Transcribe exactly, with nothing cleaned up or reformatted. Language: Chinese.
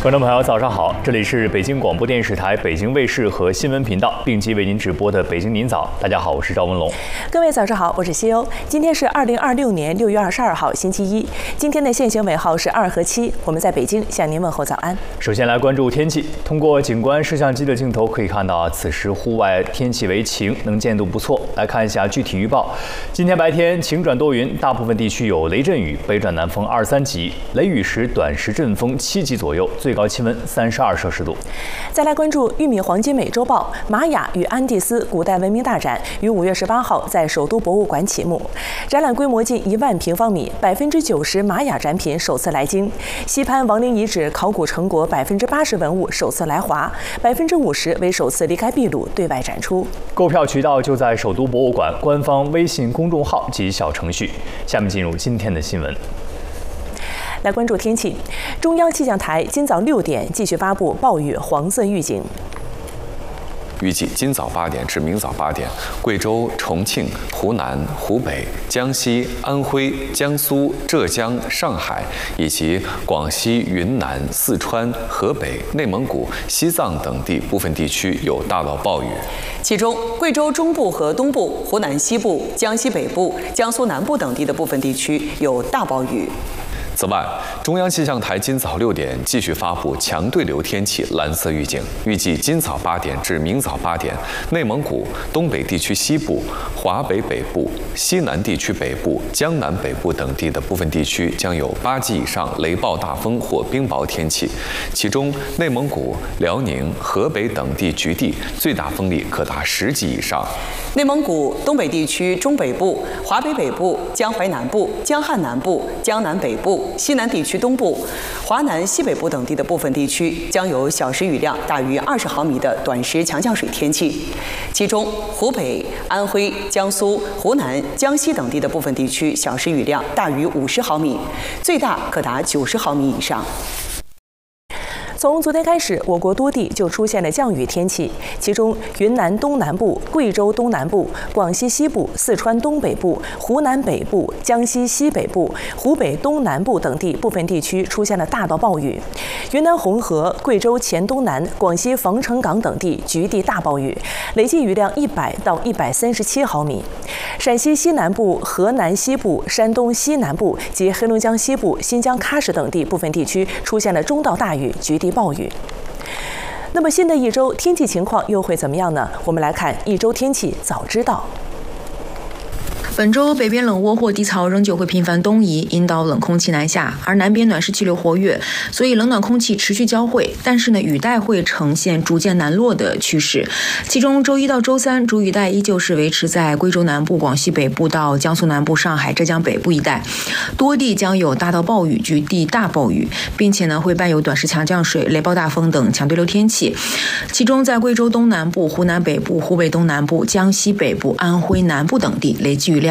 观众朋友，早上好！这里是北京广播电视台北京卫视和新闻频道并机为您直播的《北京您早》。大家好，我是赵文龙。 各位早上好，我是西欧。今天是二零二六年六月二十二号，星期一。今天的现行尾号是二和七。我们在北京向您问候早安。 首先来关注天气。通过景观摄像机的镜头可以看到啊，此时户外天气为晴，能见度不错。来看一下具体预报。今天白天晴转多云，大部分地区有雷阵雨，北转南风二三级，雷雨时短时阵风七级左右，最高气温三十二摄氏度。 再来关注玉米黄金美洲豹玛雅与安第斯古代文明大展于五月十八号在首都博物馆启幕，展览规模近一万平方米，百分之九十玛雅展品首次来京，西潘亡灵遗址考古成果百分之八十文物首次来华，百分之五十为首次离开秘鲁对外展出。 购票渠道就在首都博物馆官方微信公众号及小程序。下面进入今天的新闻。 来关注天气，中央气象台今早六点继续发布暴雨黄色预警。 预计今早八点至明早八点，贵州、重庆、湖南、湖北、江西、安徽、江苏、浙江、上海以及广西、云南、四川、河北、内蒙古、西藏等地部分地区有大到暴雨。 其中，贵州中部和东部、湖南西部、江西北部、江苏南部等地的部分地区有大暴雨。 此外，中央气象台今早六点继续发布强对流天气蓝色预警，预计今早八点至明早八点，内蒙古、东北地区西部、华北北部、西南地区北部、江南北部等地的部分地区将有八级以上雷暴大风或冰雹天气，其中内蒙古、辽宁、河北等地局地最大风力可达十级以上。 内蒙古、东北地区中北部、华北北部、江淮南部、江汉南部、江南北部、西南地区东部、华南西北部等地的部分地区将有小时雨量大于二十毫米的短时强降水天气，其中湖北、安徽、江苏、湖南、江西等地的部分地区小时雨量大于五十毫米，最大可达九十毫米以上。 从昨天开始，我国多地就出现了降雨天气，其中云南东南部、贵州东南部、广西西部、四川东北部、湖南北部、江西西北部、湖北东南部等地部分地区出现了大到暴雨。云南红河、贵州黔东南、广西防城港等地局地大暴雨，累计雨量一百到一百三十七毫米。陕西西南部、河南西部、山东西南部及黑龙江西部、新疆喀什等地部分地区出现了中到大雨，局地暴雨。那么新的一周天气情况又会怎么样呢？我们来看一周天气早知道。 本周北边冷窝或低槽仍旧会频繁东移，引导冷空气南下，而南边暖湿气流活跃，所以冷暖空气持续交汇。但是呢，雨带会呈现逐渐南落的趋势。其中周一到周三，主雨带依旧是维持在贵州南部、广西北部到江苏南部、上海、浙江北部一带，多地将有大到暴雨、局地大暴雨，并且呢会伴有短时强降水、雷暴大风等强对流天气。其中在贵州东南部、湖南北部、湖北东南部、江西北部、安徽南部等地，累计雨量